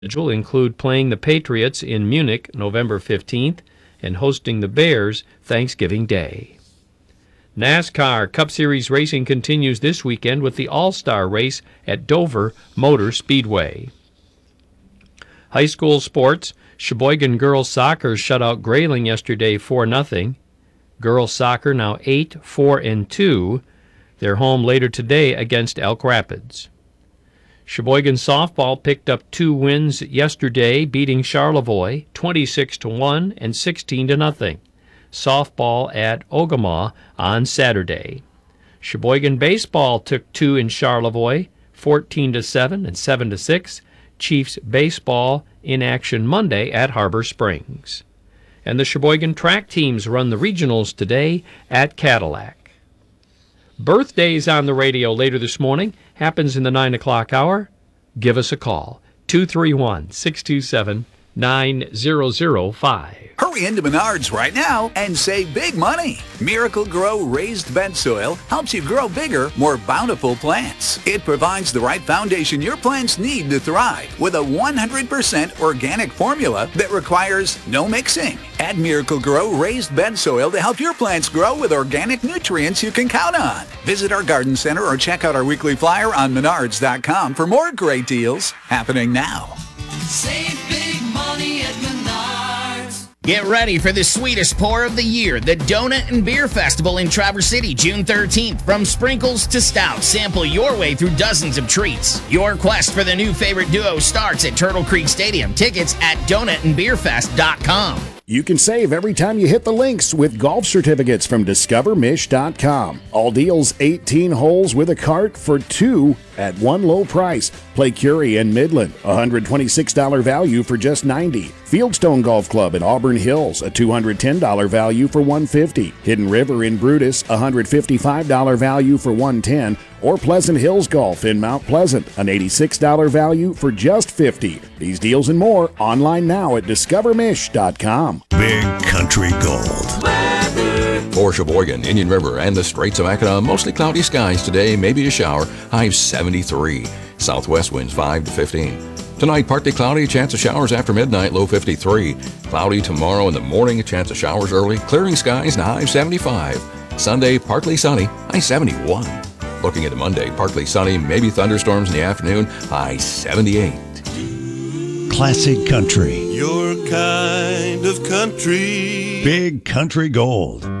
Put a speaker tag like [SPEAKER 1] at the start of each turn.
[SPEAKER 1] schedule include playing the Patriots in Munich November 15th and hosting the Bears Thanksgiving Day. NASCAR Cup Series racing continues this weekend with the All-Star race at Dover Motor Speedway. High school sports, Sheboygan girls soccer shut out Grayling yesterday 4-0. Girls soccer now 8-4-2. They're home later today against Elk Rapids. Sheboygan softball picked up 2 wins yesterday, beating Charlevoix 26-1 and 16-0. Softball at Ogama on Saturday. Sheboygan baseball took 2 in Charlevoix, 14-7 and 7-6. Chiefs baseball in action Monday at Harbor Springs. And the Sheboygan track teams run the regionals today at Cadillac. Birthdays on the radio later this morning happens in the 9 o'clock hour. Give us a call, 231-627-9005.
[SPEAKER 2] Hurry into Menards right now and save big money. Miracle Grow raised bed soil helps you grow bigger, more bountiful plants. It provides the right foundation your plants need to thrive with a 100% organic formula that requires no mixing. Add Miracle Grow raised bed soil to help your plants grow with organic nutrients you can count on. Visit our garden center or check out our weekly flyer on Menards.com for more great deals happening now.
[SPEAKER 3] Save big money at Menards.
[SPEAKER 4] Get ready for the sweetest pour of the year, the Donut and Beer Festival in Traverse City, June 13th. From sprinkles to stout, sample your way through dozens of treats. Your quest for the new favorite duo starts at Turtle Creek Stadium. Tickets at donutandbeerfest.com.
[SPEAKER 5] You can save every time you hit the links with golf certificates from DiscoverMish.com. All deals 18 holes with a cart for 2 at one low price. Play Curie and Midland, $126 value for just $90. Fieldstone Golf Club in Auburn Hills, a $210 value for $150. Hidden River in Brutus, $155 value for $110. Or Pleasant Hills Golf in Mount Pleasant, an $86 value for just $50. These deals and more online now at DiscoverMish.com.
[SPEAKER 6] Big Country Gold.
[SPEAKER 7] For Sheboygan, Indian River, and the Straits of Mackinac, mostly cloudy skies today, maybe a shower, high 73. Southwest winds 5 to 15. Tonight, partly cloudy, a chance of showers after midnight, low 53. Cloudy tomorrow in the morning, a chance of showers early, clearing skies, and high 75. Sunday, partly sunny, high 71. Looking into Monday, partly sunny, maybe thunderstorms in the afternoon, high 78.
[SPEAKER 6] Classic Country.
[SPEAKER 8] Your kind of country.
[SPEAKER 6] Big Country Gold.